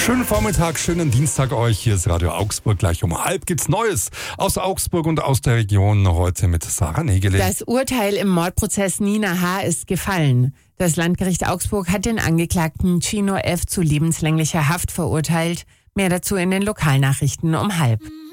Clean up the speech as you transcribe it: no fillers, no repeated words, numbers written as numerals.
Schönen Vormittag, schönen Dienstag euch. Hier ist Radio Augsburg. Gleich um 12:30 gibt's Neues aus Augsburg und aus der Region. Heute mit Sarah Nägele. Das Urteil im Mordprozess Nina H. ist gefallen. Das Landgericht Augsburg hat den Angeklagten Chino F. zu lebenslänglicher Haft verurteilt. Mehr dazu in den Lokalnachrichten um 12:30.